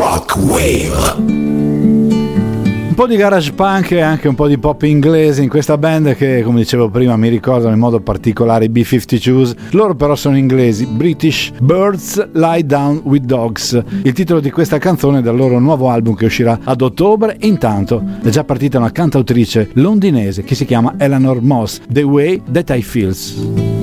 Shockwave. Un po' di garage punk e anche un po' di pop inglese in questa band che, come dicevo prima, mi ricordano in modo particolare i B-52s. Loro però sono inglesi, British Birds Lie Down with Dogs. Il titolo di questa canzone è dal loro nuovo album che uscirà ad ottobre, e intanto è già partita una cantautrice londinese che si chiama Eleanor Moss, The Way That I Feels.